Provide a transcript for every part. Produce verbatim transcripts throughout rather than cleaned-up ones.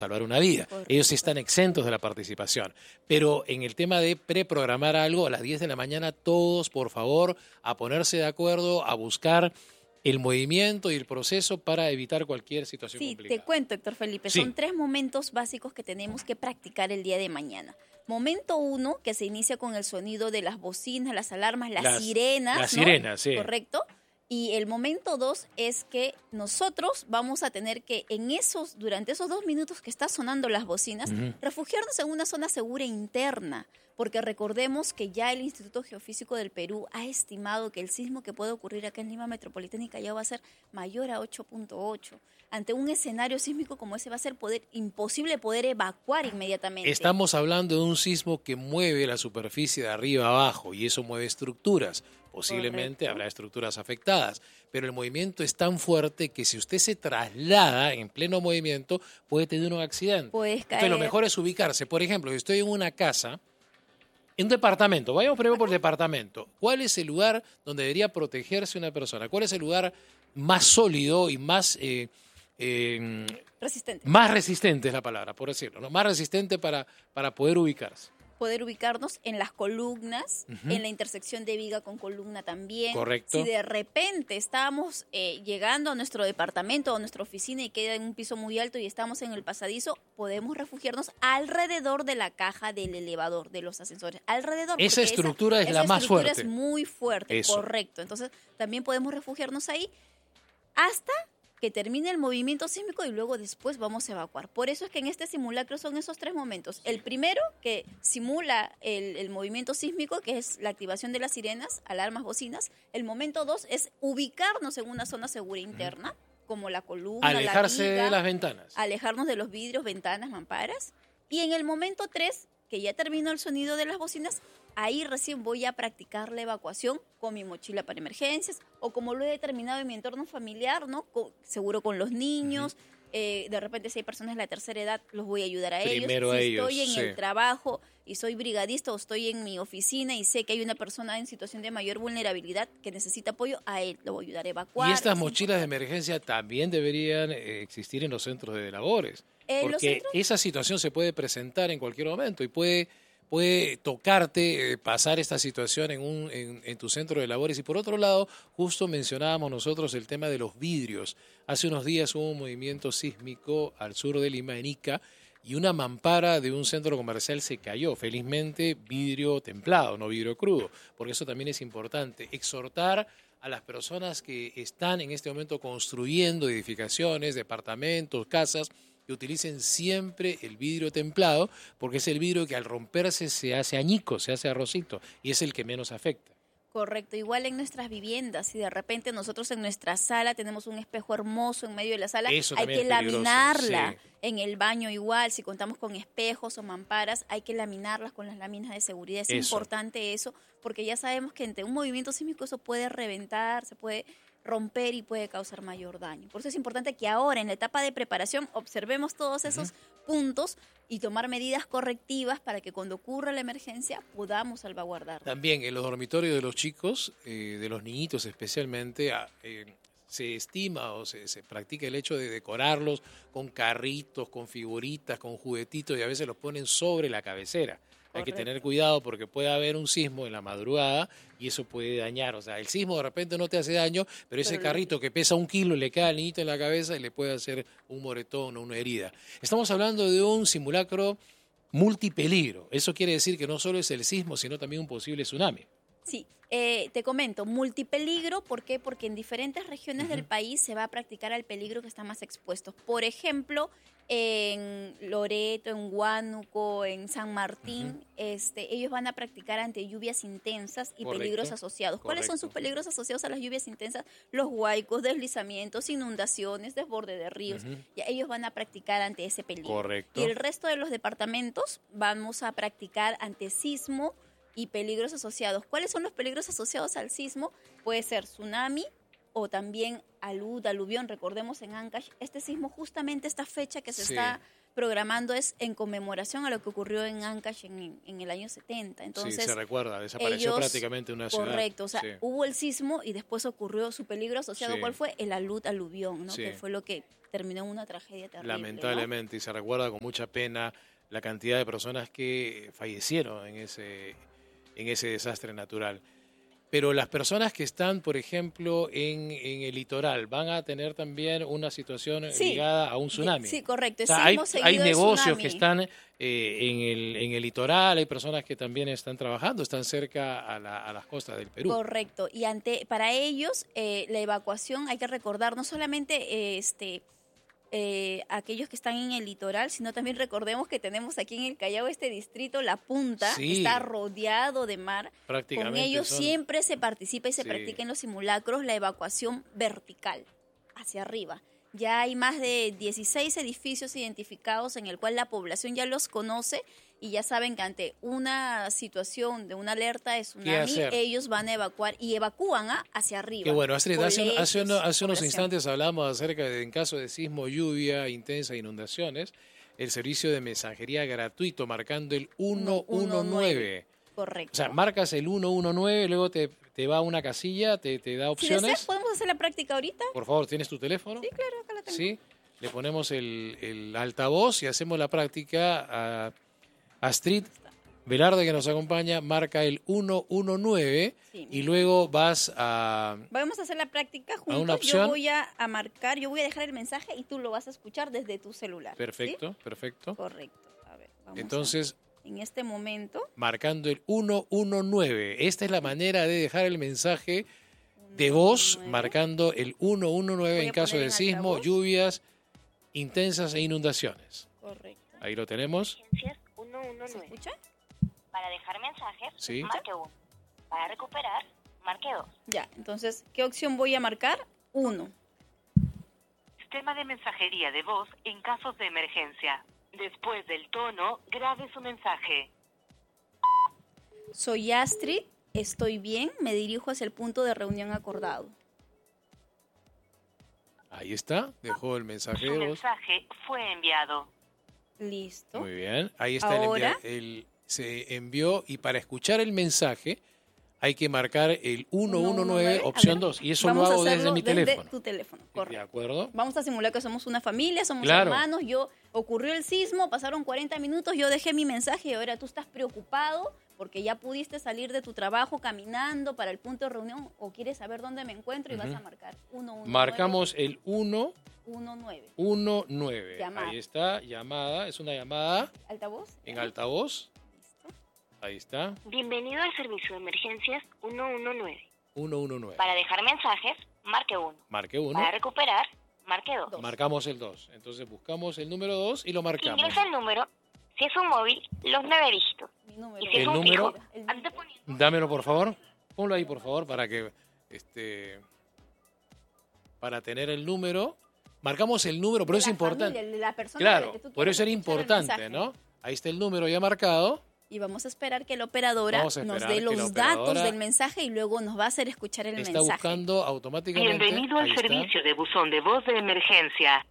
salvar una vida. Correcto. Ellos sí están exentos de la participación. Pero en el tema de preprogramar algo, a las diez de la mañana, todos, por favor, a ponerse de acuerdo, a buscar el movimiento y el proceso para evitar cualquier situación Sí, complicada. te cuento, Héctor Felipe, Sí. son tres momentos básicos que tenemos que practicar el día de mañana. Momento uno, que se inicia con el sonido de las bocinas, las alarmas, las, Las- sirenas, las ¿no? sirenas, sí. Correcto. Y el momento dos es que nosotros vamos a tener que en esos, durante esos dos minutos que está sonando las bocinas, Ujú. refugiarnos en una zona segura interna, porque recordemos que ya el Instituto Geofísico del Perú ha estimado que el sismo que puede ocurrir acá en Lima Metropolitana y Callao va a ser mayor a ocho punto ocho. Ante un escenario sísmico como ese va a ser poder, imposible poder evacuar inmediatamente. Estamos hablando de un sismo que mueve la superficie de arriba a abajo y eso mueve estructuras. Posiblemente Correcto. habrá estructuras afectadas, pero el movimiento es tan fuerte que si usted se traslada en pleno movimiento puede tener un accidente. Puedes Entonces lo caer. mejor es ubicarse. Por ejemplo, si estoy en una casa, en un departamento, vayamos primero por el departamento. ¿Cuál es el lugar donde debería protegerse una persona? ¿Cuál es el lugar más sólido y más... eh, eh, Resistente. más resistente es la palabra, por decirlo, ¿no? Más resistente para, para poder ubicarse. Poder ubicarnos en las columnas, Ujú. en la intersección de viga con columna también. Correcto. Si de repente estamos eh, llegando a nuestro departamento o a nuestra oficina y queda en un piso muy alto y estamos en el pasadizo, podemos refugiarnos alrededor de la caja del elevador, de los ascensores. Alrededor. Esa porque estructura es la esa más estructura fuerte. es muy fuerte, Eso. correcto. Entonces también podemos refugiarnos ahí hasta que termine el movimiento sísmico y luego después vamos a evacuar. Por eso es que en este simulacro son esos tres momentos. El primero, que simula el, el movimiento sísmico, que es la activación de las sirenas, alarmas, bocinas. El momento dos es ubicarnos en una zona segura interna, como la columna, Alejarse la viga, de las ventanas. alejarnos de los vidrios, ventanas, mamparas. Y en el momento tres, que ya terminó el sonido de las bocinas, ahí recién voy a practicar la evacuación con mi mochila para emergencias o como lo he determinado en mi entorno familiar, ¿no? Con- seguro con los niños. Uh-huh. eh, de repente si hay personas de la tercera edad, los voy a ayudar a Primero ellos. a Si ellos, estoy en sí. el trabajo y soy brigadista o estoy en mi oficina y sé que hay una persona en situación de mayor vulnerabilidad que necesita apoyo, a él lo voy a ayudar a evacuar. Y estas Es mochilas de importante. emergencia también deberían eh, existir en los centros de labores. ¿En los Porque centros? esa situación se puede presentar en cualquier momento y puede, puede tocarte, eh, pasar esta situación en, un, en, en tu centro de labores. Y por otro lado, justo mencionábamos nosotros el tema de los vidrios. Hace unos días hubo un movimiento sísmico al sur de Lima, en Ica, y una mampara de un centro comercial se cayó. Felizmente, vidrio templado, no vidrio crudo, porque eso también es importante. Exhortar a las personas que están en este momento construyendo edificaciones, departamentos, casas, que utilicen siempre el vidrio templado, porque es el vidrio que al romperse se hace añico, se hace arrocito, y es el que menos afecta. Correcto, igual en nuestras viviendas, si de repente nosotros en nuestra sala tenemos un espejo hermoso en medio de la sala, Eso hay también que es peligroso, laminarla. sí. En el baño igual, si contamos con espejos o mamparas, hay que laminarlas con las láminas de seguridad. Es Eso. importante eso, porque ya sabemos que entre un movimiento sísmico eso puede reventar, se puede romper y puede causar mayor daño. Por eso es importante que ahora, en la etapa de preparación, observemos todos esos uh-huh. puntos y tomar medidas correctivas para que cuando ocurra la emergencia podamos salvaguardar. También en los dormitorios de los chicos, eh, de los niñitos especialmente, eh, se estima o se, se practica el hecho de decorarlos con carritos, con figuritas, con juguetitos y a veces los ponen sobre la cabecera. Hay que tener cuidado porque puede haber un sismo en la madrugada y eso puede dañar. O sea, el sismo de repente no te hace daño, pero ese pero carrito que pesa un kilo le cae al niñito en la cabeza y le puede hacer un moretón o una herida. Estamos hablando de un simulacro multipeligro. Eso quiere decir que no solo es el sismo, sino también un posible tsunami. Sí, eh, te comento, multipeligro, ¿por qué? Porque en diferentes regiones uh-huh. del país se va a practicar al peligro que está más expuesto. Por ejemplo, en Loreto, en Huánuco, en San Martín, uh-huh. este, ellos van a practicar ante lluvias intensas y Correcto. peligros asociados. ¿Cuáles Correcto. son sus peligros asociados a las lluvias intensas? Los huaicos, deslizamientos, inundaciones, desborde de ríos. Uh-huh. Ya ellos van a practicar ante ese peligro. Correcto. Y el resto de los departamentos vamos a practicar ante sismo y peligros asociados. ¿Cuáles son los peligros asociados al sismo? Puede ser tsunami o también alud, aluvión. Recordemos en Ancash, este sismo, justamente esta fecha que se sí. está programando es en conmemoración a lo que ocurrió en Ancash en, en el año setenta. Entonces, sí, se recuerda, desapareció ellos, prácticamente una ciudad. Correcto, o sea, sí. hubo el sismo y después ocurrió su peligro asociado, Sí. ¿cuál fue? El alud aluvión, ¿no? Sí. Que fue lo que terminó en una tragedia terrible. Lamentablemente, ¿no? y se recuerda con mucha pena la cantidad de personas que fallecieron en ese, en ese desastre natural. Pero las personas que están, por ejemplo, en, en el litoral, van a tener también una situación Sí. ligada a un tsunami. Sí, correcto. O sea, Sí, hay, hemos seguido hay el negocios tsunami. que están eh, en, el, en el litoral, hay personas que también están trabajando, están cerca a, la, a las costas del Perú. Correcto. Y ante para ellos, eh, la evacuación, hay que recordar, no solamente eh, este eh, aquellos que están en el litoral, sino también recordemos que tenemos aquí en el Callao este distrito, La Punta, Sí. que está rodeado de mar. Prácticamente Con ellos son- siempre se participa y se Sí. practica en los simulacros la evacuación vertical, hacia arriba. Ya hay más de dieciséis edificios identificados en el cual la población ya los conoce y ya saben que ante una situación de una alerta de tsunami, hacer? ellos van a evacuar y evacúan ¿ah? hacia arriba. Qué bueno, Astrid, hace, Colegios, hace, uno- hace unos población. instantes hablamos acerca de, en caso de sismo, lluvia intensa, inundaciones, el servicio de mensajería gratuito marcando el uno uno nueve. Correcto. O sea, marcas el uno uno nueve, luego te, te va a una casilla, te, te da si opciones. deseas, ¿podemos hacer la práctica ahorita? Por favor, ¿tienes tu teléfono? Sí, claro, acá la tengo. Sí. Le ponemos el, el altavoz y hacemos la práctica. A Astrid Velarde, que nos acompaña, marca el uno uno nueve Sí, y mira. luego vas a... Vamos a hacer la práctica juntos. una opción. Yo voy a, a marcar, yo voy a dejar el mensaje y tú lo vas a escuchar desde tu celular. ¿sí? Perfecto, perfecto. Correcto. A ver, vamos a- Entonces, en este momento, marcando el uno uno nueve. Esta es la manera de dejar el mensaje de voz, nueve. marcando el uno uno nueve Voy a en caso poner de en sismo, altavoz. lluvias intensas e inundaciones. correcto. Ahí lo tenemos. Emergencias uno uno ¿Se nueve. escucha? Para dejar mensajes, Sí. marque uno. Para recuperar, marque dos. Ya, entonces, ¿qué opción voy a marcar? Uno. Sistema de mensajería de voz en casos de emergencia. Después del tono, grabe su mensaje. Soy Astrid, estoy bien, me dirijo hacia el punto de reunión acordado. Ahí está, dejó el mensaje Su de voz. mensaje fue enviado. Listo. Muy bien, ahí está el, Ahora- envia- el se envió y para escuchar el mensaje hay que marcar el uno uno nueve A opción ver, dos y eso vamos lo a hago desde hacerlo mi desde teléfono. tu teléfono, ¿De correcto. acuerdo? Vamos a simular que somos una familia, somos Claro. hermanos. Yo ocurrió el sismo, pasaron cuarenta minutos, yo dejé mi mensaje y ahora tú estás preocupado porque ya pudiste salir de tu trabajo caminando para el punto de reunión o quieres saber dónde me encuentro y vas a marcar uno uno nueve. Marcamos el uno uno nueve. uno nueve. Llamar. Ahí está, llamada, es una llamada ¿Altavoz? en altavoz. Listo. Ahí está, Bienvenido al servicio de emergencias uno uno nueve. uno uno nueve. Para dejar mensajes, marque uno. Marque uno, Para recuperar, marque dos. Dos. marcamos el dos. Entonces buscamos el número dos y lo marcamos. Ingresa el número, si es un móvil, los nueve dígitos. Mi número. Y si El es un número- fijo, El anteponiendo. Dámelo, por favor. Ponlo ahí, por favor, para que este para tener el número. Marcamos el número, pero de es la importante. familia, de la persona Claro, de la que tú por quieres eso era escuchar el importante, mensaje. ¿no? Ahí está el número ya marcado. Y vamos a esperar que la operadora Vamos a nos esperar dé que la los datos operadora del mensaje y luego nos va a hacer escuchar el Está mensaje. buscando automáticamente. Bienvenido al Ahí está. servicio de buzón de voz de emergencia.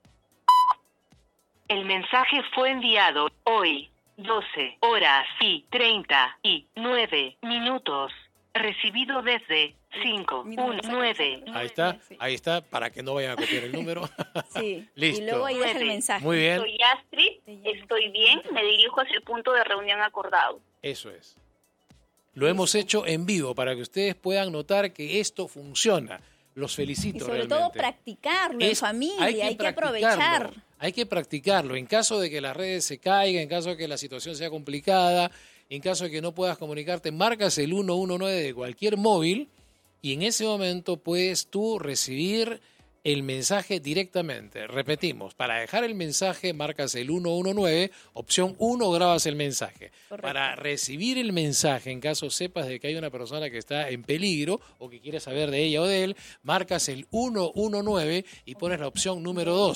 El mensaje fue enviado hoy, doce horas y treinta y nueve minutos. Recibido desde cinco Mi uno número, nueve. Ahí está, Sí. ahí está, para que no vayan a copiar el número. Sí. Listo. Y luego ahí deja el Nueve. mensaje. Muy bien, Soy Astrid, estoy bien, me dirijo hacia el punto de reunión acordado. eso es. Lo hemos hecho en vivo para que ustedes puedan notar que esto funciona. Los Y felicito sobre realmente. todo practicarlo en Es- familia, hay que, practicarlo, aprovechar. Hay que practicarlo. En caso de que las redes se caigan, en caso de que la situación sea complicada, en caso de que no puedas comunicarte, marcas el uno uno nueve de cualquier móvil y en ese momento puedes tú recibir el mensaje directamente. Repetimos, para dejar el mensaje marcas el uno uno nueve, opción uno grabas el mensaje. Correcto. Para recibir el mensaje, en caso sepas de que hay una persona que está en peligro o que quieres saber de ella o de él, marcas el uno uno nueve y pones la opción número dos.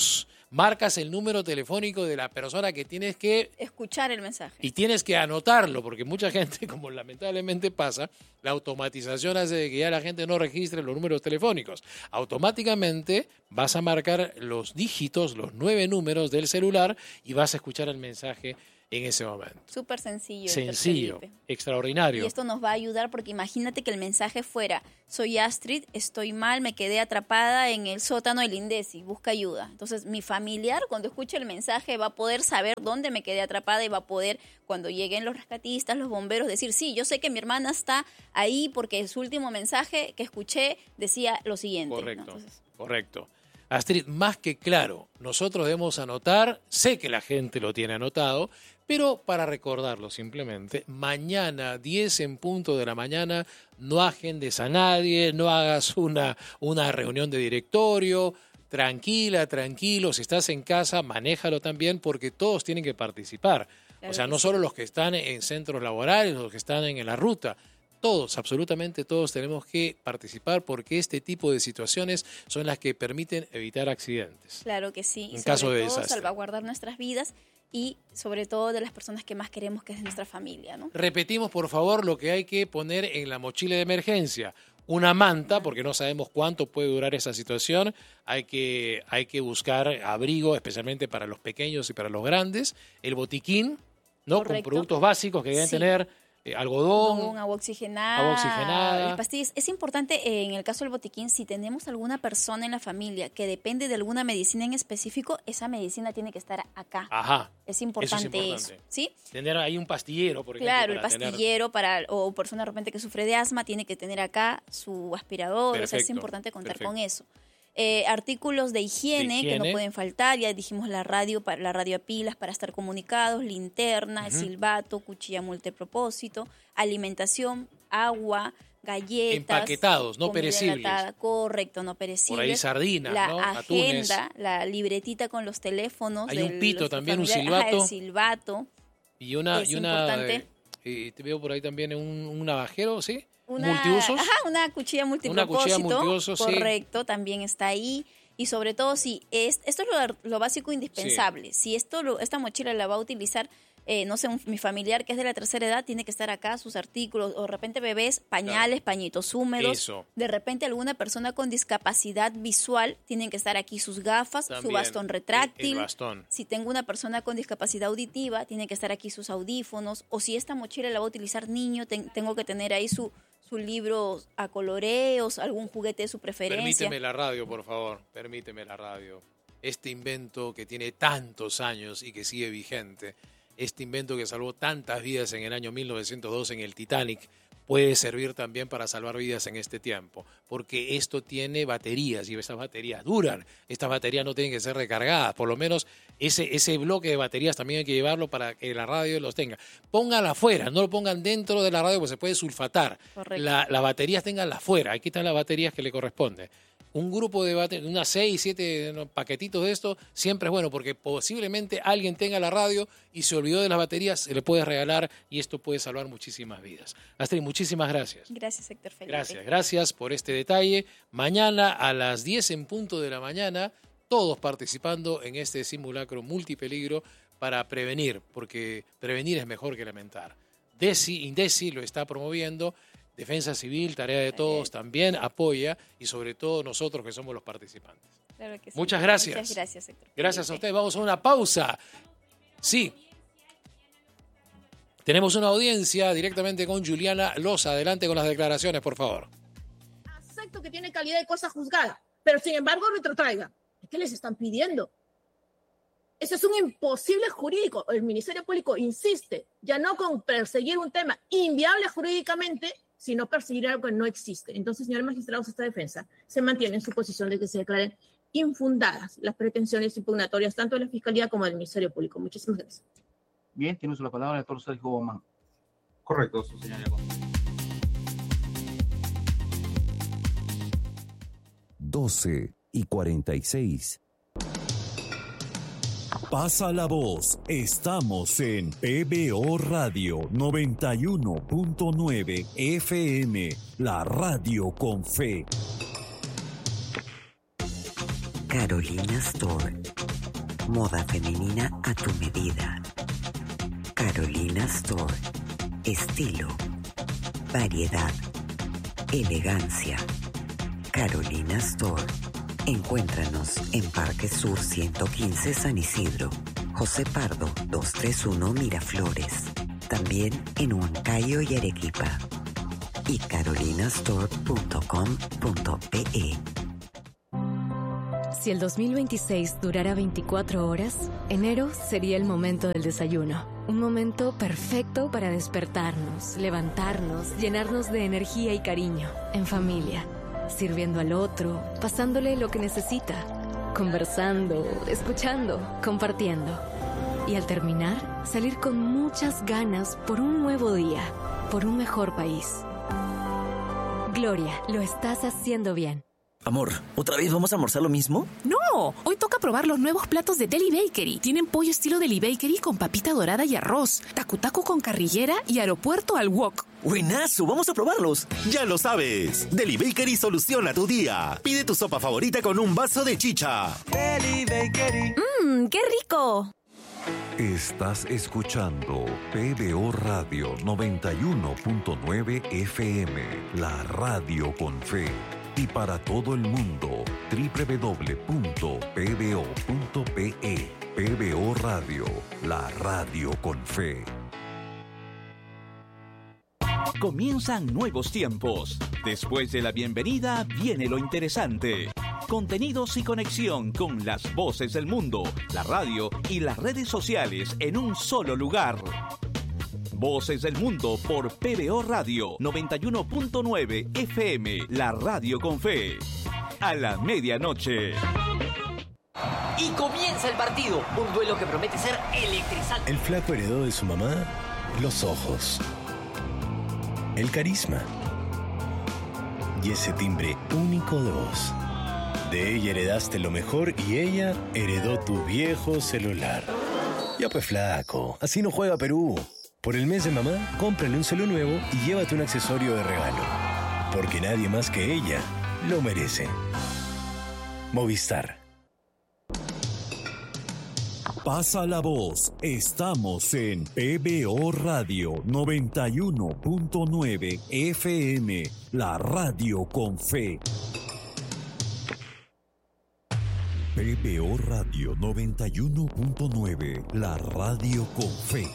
marcas el número telefónico de la persona que tienes que... Escuchar el mensaje. Y tienes que anotarlo, porque mucha gente, como lamentablemente pasa, la automatización hace de que ya la gente no registre los números telefónicos. Automáticamente vas a marcar los dígitos, los nueve números del celular y vas a escuchar el mensaje en ese momento. Súper sencillo. Sencillo, extraordinario. Y esto nos va a ayudar porque imagínate que el mensaje fuera: soy Astrid, estoy mal, me quedé atrapada en el sótano del INDECI, busca ayuda. Entonces mi familiar, cuando escuche el mensaje, va a poder saber dónde me quedé atrapada y va a poder, cuando lleguen los rescatistas, los bomberos, decir: sí, yo sé que mi hermana está ahí porque su último mensaje que escuché decía lo siguiente. Correcto, ¿no? Entonces, correcto. Astrid, más que claro, nosotros debemos anotar, sé que la gente lo tiene anotado, pero para recordarlo simplemente, mañana, diez en punto de la mañana, no agendes a nadie, no hagas una, una reunión de directorio, tranquila, tranquilo, si estás en casa, manéjalo también porque todos tienen que participar. Claro, o sea, no solo los que están en centros laborales, los que están en la ruta. Todos, absolutamente todos tenemos que participar porque este tipo de situaciones son las que permiten evitar accidentes. Claro que sí. En y caso sobre de todo desastre. Salvaguardar nuestras vidas y sobre todo de las personas que más queremos, que es nuestra familia, ¿no? Repetimos, por favor, lo que hay que poner en la mochila de emergencia. Una manta, porque no sabemos cuánto puede durar esa situación. Hay que, hay que buscar abrigo, especialmente para los pequeños y para los grandes. El botiquín, ¿no? Con productos básicos que deben sí. tener. Eh, algodón, algodón, agua oxigenada, agua oxigenada. Las pastillas. Es importante, eh, en el caso del botiquín, si tenemos alguna persona en la familia que depende de alguna medicina en específico, esa medicina tiene que estar acá. Ajá. Es importante eso, es importante. eso ¿sí? Tener ahí un pastillero, por ejemplo. Claro, el para pastillero tener... para o persona de repente que sufre de asma tiene que tener acá su aspirador. Perfecto, o sea, es importante contar perfecto. con eso. Eh, artículos de higiene, de higiene que no pueden faltar, ya dijimos la radio, la radio a pilas para estar comunicados, linterna, uh-huh. el silbato, cuchilla multipropósito, alimentación, agua, galletas. Empaquetados, no perecibles. Enlatada, correcto, no perecibles. Por ahí sardinas, la ¿no? agenda, Atunes. La libretita con los teléfonos. Hay un pito también, un silbato. Ajá, el silbato. Y una, es y una importante. Eh, te veo por ahí también un, un navajero, ¿sí? Una, multiusos. Ajá, una cuchilla multipropósito. Una cuchilla multiuso, correcto, sí. También está ahí. Y sobre todo, si es, esto es lo, lo básico indispensable. Sí. Si esto lo, esta mochila la va a utilizar, eh, no sé, un, mi familiar que es de la tercera edad, tiene que estar acá sus artículos. O de repente bebés, pañales, claro. pañitos húmedos. Eso. De repente alguna persona con discapacidad visual, tienen que estar aquí sus gafas, también, su bastón retráctil. El, el bastón. Si tengo una persona con discapacidad auditiva, tiene que estar aquí sus audífonos. O si esta mochila la va a utilizar niño, ten, tengo que tener ahí su... sus libros a coloreos, algún juguete de su preferencia. Permíteme la radio, por favor, permíteme la radio. Este invento que tiene tantos años y que sigue vigente, este invento que salvó tantas vidas en el año mil novecientos dos en el Titanic, puede servir también para salvar vidas en este tiempo, porque esto tiene baterías y esas baterías duran. Estas baterías no tienen que ser recargadas, por lo menos ese, ese bloque de baterías también hay que llevarlo para que la radio los tenga. Pónganla afuera, no lo pongan dentro de la radio porque se puede sulfatar. La, las baterías tenganlas afuera, aquí están las baterías que le corresponden. Un grupo de baterías, unas seis, siete ¿no? paquetitos de esto, siempre es bueno porque posiblemente alguien tenga la radio y se olvidó de las baterías, se le puede regalar y esto puede salvar muchísimas vidas. Astrid, muchísimas gracias. Gracias, Héctor Felipe. Gracias, gracias por este detalle. Mañana a las diez en punto de la mañana, todos participando en este simulacro multipeligro para prevenir, porque prevenir es mejor que lamentar. DECI, INDECI lo está promoviendo. Defensa Civil, Tarea de Todos, también apoya y sobre todo nosotros que somos los participantes. Claro que sí. Muchas gracias. Muchas gracias, Héctor. Gracias a ustedes. Vamos a una pausa. Sí. Tenemos una audiencia directamente con Juliana Loza. Adelante con las declaraciones, por favor. Acepto que tiene calidad de cosa juzgada, pero sin embargo retrotraiga. ¿Qué les están pidiendo? Eso es un imposible jurídico. El Ministerio Público insiste, ya no con perseguir un tema inviable jurídicamente, sino perseguir algo que no existe. Entonces, señores magistrados, esta defensa se mantiene en su posición de que se declaren infundadas las pretensiones impugnatorias tanto de la Fiscalía como del Ministerio Público. Muchísimas gracias. Bien, tiene la palabra el doctor Sergio Bomán. Correcto, su señoría. doce y cuarenta y seis. Pasa la voz, estamos en P B O Radio noventa y uno punto nueve F M, la radio con fe. Carolina Store. Moda femenina a tu medida. Carolina Store. Estilo, variedad, elegancia. Carolina Store. Encuéntranos en Parque Sur ciento quince San Isidro, José Pardo doscientos treinta y uno Miraflores. También en Huancayo y Arequipa. Y carolinastore punto com punto pe. Si el dos mil veintiséis durara veinticuatro horas, enero sería el momento del desayuno. Un momento perfecto para despertarnos, levantarnos, llenarnos de energía y cariño, en familia, sirviendo al otro, pasándole lo que necesita, conversando, escuchando, compartiendo. Y al terminar, salir con muchas ganas por un nuevo día, por un mejor país. Gloria, lo estás haciendo bien. Amor, ¿otra vez vamos a almorzar lo mismo? No, hoy toca probar los nuevos platos de Deli Bakery. Tienen pollo estilo Deli Bakery con papita dorada y arroz, tacu tacu con carrillera y aeropuerto al wok. ¡Buenazo! ¡Vamos a probarlos! Ya lo sabes, Deli Bakery soluciona tu día. Pide tu sopa favorita con un vaso de chicha. Deli Bakery. ¡Mmm, qué rico! Estás escuchando P B O Radio noventa y uno punto nueve F M, la radio con fe. Y para todo el mundo, doble u doble u doble u punto p b o punto p e. P B O Radio, la radio con fe. Comienzan nuevos tiempos. Después de la bienvenida viene lo interesante. Contenidos y conexión con las voces del mundo, la radio y las redes sociales en un solo lugar. Voces del Mundo por P B O Radio noventa y uno punto nueve F M, la radio con fe. A la medianoche. Y comienza el partido, un duelo que promete ser electrizante. El flaco heredó de su mamá los ojos, el carisma y ese timbre único de voz. De ella heredaste lo mejor y ella heredó tu viejo celular. Ya pues flaco, así no juega Perú. Por el mes de mamá, cómprale un celu nuevo y llévate un accesorio de regalo. Porque nadie más que ella lo merece. Movistar. Pasa la voz. Estamos en P B O Radio noventa y uno punto nueve F M, la radio con fe. P B O Radio noventa y uno punto nueve, la radio con fe.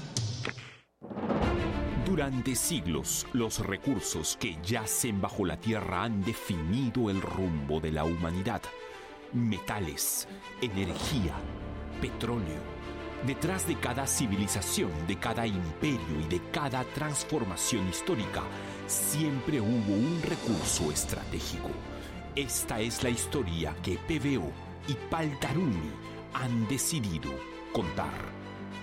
Durante siglos, los recursos que yacen bajo la tierra han definido el rumbo de la humanidad. Metales, energía, petróleo. Detrás de cada civilización, de cada imperio y de cada transformación histórica, siempre hubo un recurso estratégico. Esta es la historia que P B O y Paltarumi han decidido contar.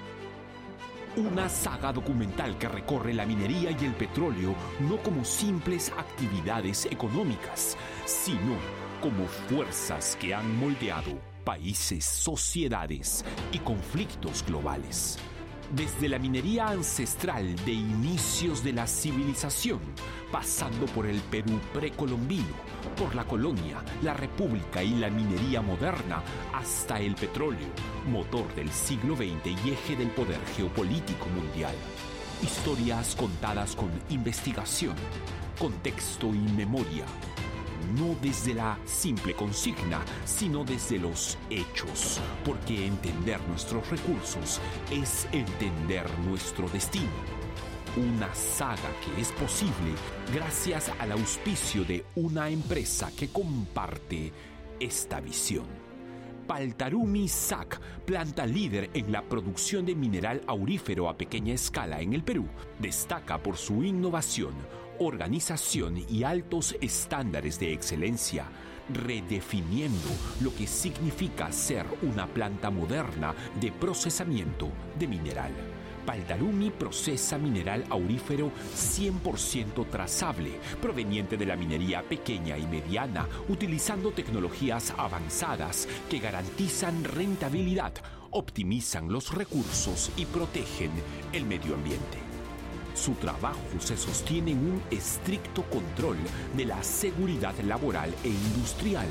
Una saga documental que recorre la minería y el petróleo no como simples actividades económicas, sino como fuerzas que han moldeado países, sociedades y conflictos globales. Desde la minería ancestral de inicios de la civilización, pasando por el Perú precolombino, por la colonia, la república y la minería moderna, hasta el petróleo, motor del siglo veinte y eje del poder geopolítico mundial. Historias contadas con investigación, contexto y memoria. No desde la simple consigna, sino desde los hechos, porque entender nuestros recursos es entender nuestro destino. Una saga que es posible gracias al auspicio de una empresa que comparte esta visión. Paltarumi S A C, planta líder en la producción de mineral aurífero a pequeña escala en el Perú, destaca por su innovación, organización y altos estándares de excelencia, redefiniendo lo que significa ser una planta moderna de procesamiento de mineral. Paltarumi procesa mineral aurífero cien por ciento trazable, proveniente de la minería pequeña y mediana, utilizando tecnologías avanzadas que garantizan rentabilidad, optimizan los recursos y protegen el medio ambiente. Su trabajo se sostiene en un estricto control de la seguridad laboral e industrial,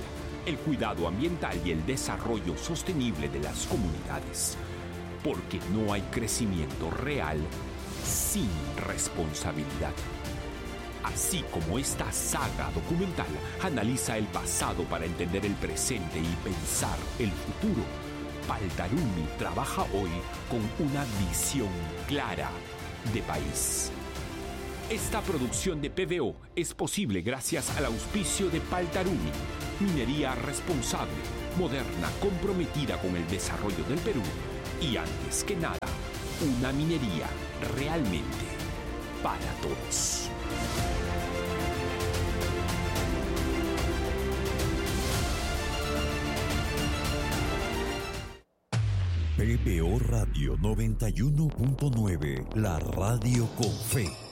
el cuidado ambiental y el desarrollo sostenible de las comunidades. Porque no hay crecimiento real sin responsabilidad. Así como esta saga documental analiza el pasado para entender el presente y pensar el futuro, Paltarumi trabaja hoy con una visión clara de país. Esta producción de P B O es posible gracias al auspicio de Paltarumi, minería responsable, moderna, comprometida con el desarrollo del Perú y, antes que nada, una minería realmente para todos. P B O Radio noventa y uno punto nueve, la radio con fe.